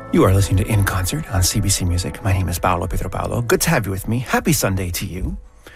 You are listening to In Concert on CBC Music. My name is Paolo Pietropalo. Good to have you with me. Happy Sunday to you.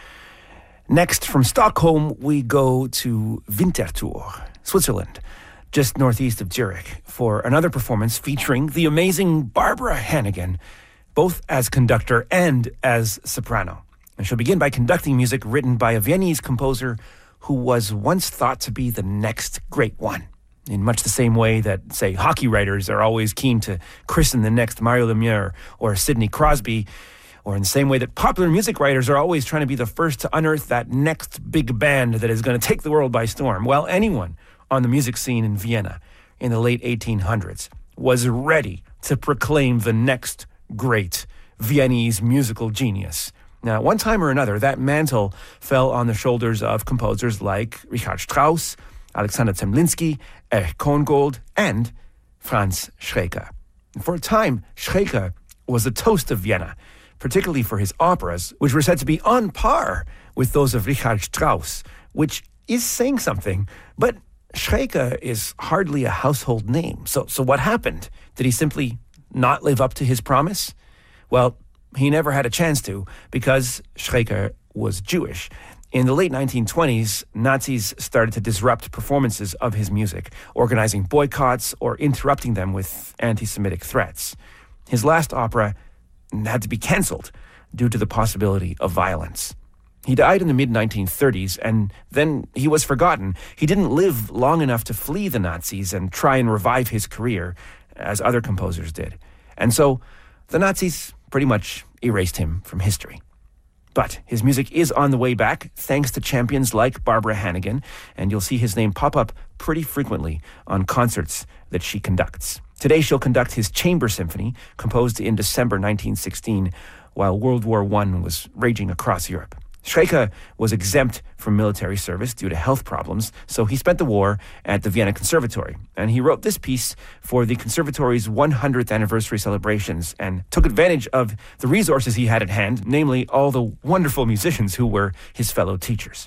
Next, from Stockholm, we go to Winterthur, Switzerland, just northeast of Zurich, for another performance featuring the amazing Barbara Hannigan, both as conductor and as soprano. And she'll begin by conducting music written by a Viennese composer who was once thought to be the next great one. In much the same way that, say, hockey writers are always keen to christen the next Mario Lemieux or Sidney Crosby, or in the same way that popular music writers are always trying to be the first to unearth that next big band that is going to take the world by storm. Well, anyone on the music scene in Vienna in the late 1800s was ready to proclaim the next great Viennese musical genius. Now, one time or another, that mantle fell on the shoulders of composers like Richard Strauss, Alexander Zemlinsky, Erich Korngold, and Franz Schreker. And for a time, Schreker was the toast of Vienna, particularly for his operas, which were said to be on par with those of Richard Strauss, which is saying something. But Schreker is hardly a household name. So what happened? Did he simply not live up to his promise? Well, he never had a chance to, because Schreker was Jewish. In the late 1920s, Nazis started to disrupt performances of his music, organizing boycotts or interrupting them with anti-Semitic threats. His last opera had to be canceled due to the possibility of violence. He died in the mid-1930s, and then he was forgotten. He didn't live long enough to flee the Nazis and try and revive his career, as other composers did. And so the Nazis pretty much erased him from history. But his music is on the way back, thanks to champions like Barbara Hannigan, and you'll see his name pop up pretty frequently on concerts that she conducts. Today she'll conduct his Chamber Symphony, composed in December 1916, while World War I was raging across Europe. Schreker was exempt from military service due to health problems, so he spent the war at the Vienna Conservatory. And he wrote this piece for the Conservatory's 100th anniversary celebrations and took advantage of the resources he had at hand, namely all the wonderful musicians who were his fellow teachers.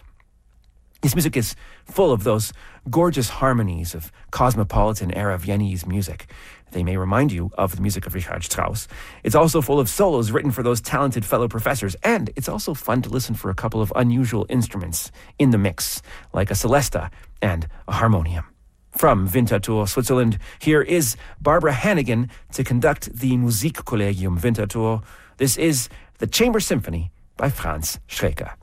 His music is full of those gorgeous harmonies of cosmopolitan-era Viennese music. They may remind you of the music of Richard Strauss. It's also full of solos written for those talented fellow professors, and it's also fun to listen for a couple of unusual instruments in the mix, like a celesta and a harmonium. From Winterthur, Switzerland, here is Barbara Hannigan to conduct the Musikkollegium Winterthur. This is the Chamber Symphony by Franz Schreker.